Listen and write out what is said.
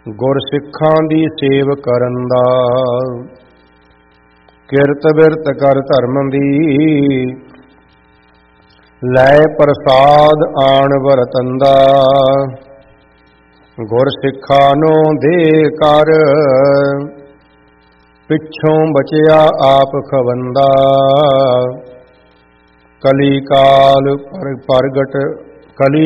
ਗੁਰ ਸਿੱਖਾਂ ਦੀ ਸੇਵ ਕਰਨ ਦਾ, ਕਿਰਤ ਬਿਰਤ ਕਰ ਧਰਮ ਦੀ, ਲੈ ਪ੍ਰਸਾਦ ਆਣ ਵਰਤੰਦਾ। ਗੁਰ ਸਿੱਖਾਂ ਨੂੰ ਦੇ ਕਰ, ਪਿੱਛੋਂ ਬਚਿਆ ਆਪ ਖਵੰਦਾ। ਕਲੀ ਕਾਲ ਪ੍ਰਗਟ